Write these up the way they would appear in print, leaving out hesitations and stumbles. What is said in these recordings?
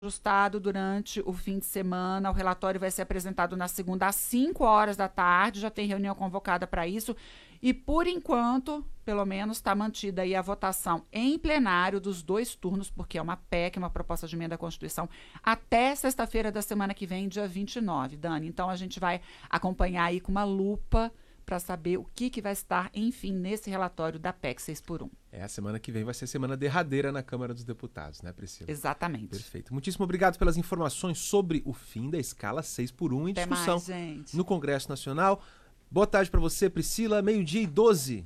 ajustado durante o fim de semana. O relatório vai ser apresentado na segunda às 5 horas da tarde, já tem reunião convocada para isso. E, por enquanto, pelo menos, está mantida aí a votação em plenário dos 2 turnos, porque é uma PEC, uma proposta de emenda à Constituição, até sexta-feira da semana que vem, dia 29, Dani. Então, a gente vai acompanhar aí com uma lupa para saber o que vai estar, enfim, nesse relatório da PEC 6x1. A semana que vem vai ser semana derradeira na Câmara dos Deputados, né, Priscila? Exatamente. Perfeito. Muitíssimo obrigado pelas informações sobre o fim da escala 6x1 em discussão no Congresso Nacional. Boa tarde para você, Priscila. 12:12.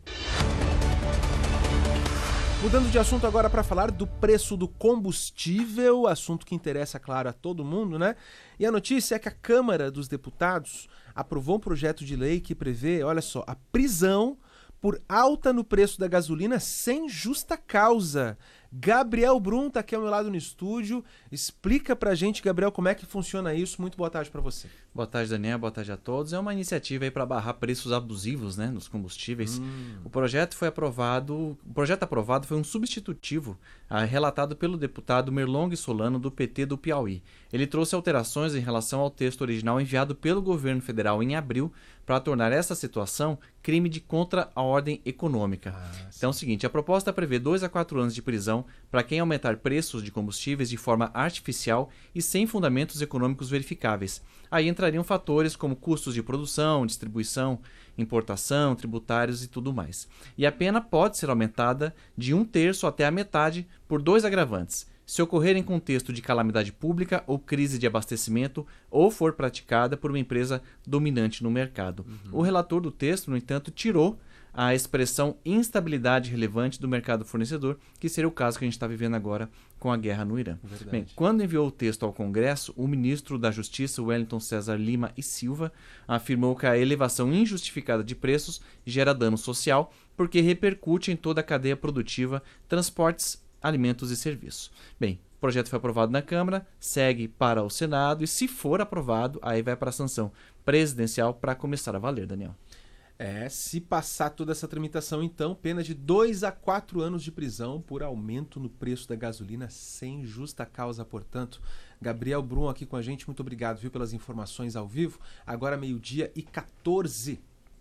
Mudando de assunto agora para falar do preço do combustível, assunto que interessa, claro, a todo mundo, né? E a notícia é que a Câmara dos Deputados aprovou um projeto de lei que prevê, olha só, a prisão por alta no preço da gasolina sem justa causa. Gabriel Brum tá aqui ao meu lado no estúdio. Explica pra gente, Gabriel, como é que funciona isso. Muito boa tarde pra você. Boa tarde, Daniel. Boa tarde a todos. É uma iniciativa aí para barrar preços abusivos, né, nos combustíveis. O projeto aprovado foi um substitutivo relatado pelo deputado Merlong Solano, do PT do Piauí. Ele trouxe alterações em relação ao texto original enviado pelo governo federal em abril para tornar essa situação crime de contra a ordem econômica. Então é o seguinte, a proposta prevê 2 a 4 anos de prisão para quem aumentar preços de combustíveis de forma artificial e sem fundamentos econômicos verificáveis. Aí entrariam fatores como custos de produção, distribuição, importação, tributários e tudo mais. E a pena pode ser aumentada de 1/3 até a metade por 2 agravantes. Se ocorrer em contexto de calamidade pública ou crise de abastecimento ou for praticada por uma empresa dominante no mercado. O relator do texto, no entanto, tirou a expressão instabilidade relevante do mercado fornecedor, que seria o caso que a gente está vivendo agora com a guerra no Irã. Bem, quando enviou o texto ao Congresso, o ministro da Justiça, Wellington César Lima e Silva, afirmou que a elevação injustificada de preços gera dano social, porque repercute em toda a cadeia produtiva, transportes, alimentos e serviços. Bem, o projeto foi aprovado na Câmara, segue para o Senado e, se for aprovado, aí vai para a sanção presidencial para começar a valer, Daniel. Se passar toda essa tramitação, então, pena de 2 a 4 anos de prisão por aumento no preço da gasolina sem justa causa, portanto. Gabriel Brum aqui com a gente, muito obrigado, viu, pelas informações ao vivo. Agora 12:14.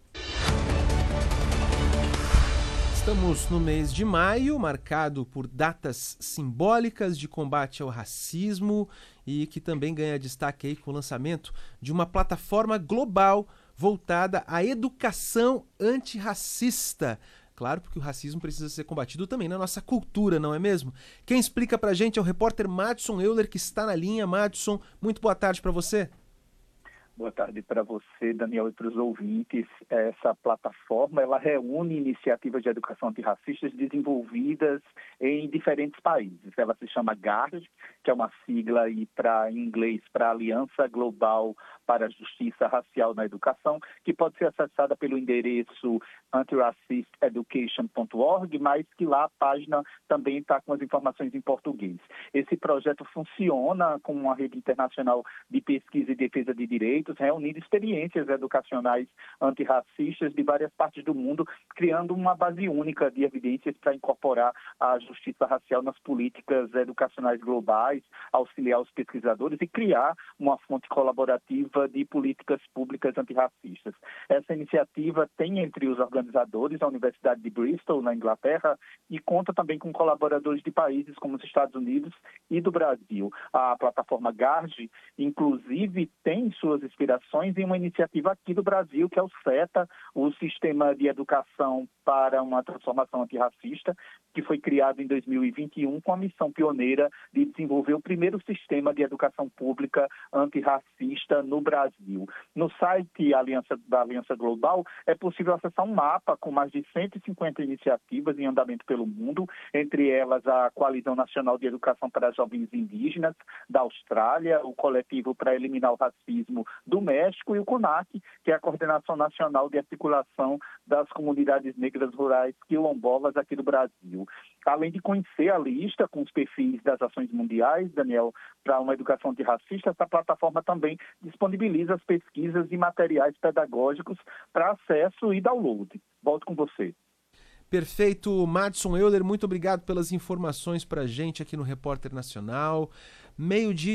Estamos no mês de maio, marcado por datas simbólicas de combate ao racismo e que também ganha destaque aí com o lançamento de uma plataforma global voltada à educação antirracista. Claro, porque o racismo precisa ser combatido também na nossa cultura, não é mesmo? Quem explica pra gente é o repórter Madison Euler, que está na linha. Madison, muito boa tarde para você. Boa tarde para você, Daniel, e para os ouvintes. Essa plataforma ela reúne iniciativas de educação antirracistas desenvolvidas em diferentes países. Ela se chama GARD, que é uma sigla em inglês para Aliança Global para a Justiça Racial na Educação, que pode ser acessada pelo endereço antiracisteducation.org, mas que lá a página também está com as informações em português. Esse projeto funciona como uma rede internacional de pesquisa e defesa de direitos, reunindo experiências educacionais antirracistas de várias partes do mundo, criando uma base única de evidências para incorporar a justiça racial nas políticas educacionais globais, auxiliar os pesquisadores e criar uma fonte colaborativa de políticas públicas antirracistas. Essa iniciativa tem entre os organizadores a Universidade de Bristol, na Inglaterra, e conta também com colaboradores de países como os Estados Unidos e do Brasil. A plataforma GARD, inclusive, tem suas inspirações em uma iniciativa aqui do Brasil, que é o SETA, o Sistema de Educação para uma Transformação Antirracista, que foi criado em 2021 com a missão pioneira de desenvolver o primeiro sistema de educação pública antirracista no Brasil. No site da Aliança Global é possível acessar um mapa com mais de 150 iniciativas em andamento pelo mundo, entre elas a Coalizão Nacional de Educação para Jovens Indígenas da Austrália, o Coletivo para Eliminar o Racismo do México e o CONAC, que é a Coordenação Nacional de Articulação das Comunidades Negras Rurais Quilombolas aqui do Brasil. Além de conhecer a lista com os perfis das ações mundiais, Daniel, para uma educação antirracista, essa plataforma também disponibiliza as pesquisas e materiais pedagógicos para acesso e download. Volto com você. Perfeito, Madison Euler, muito obrigado pelas informações para a gente aqui no Repórter Nacional. meio-dia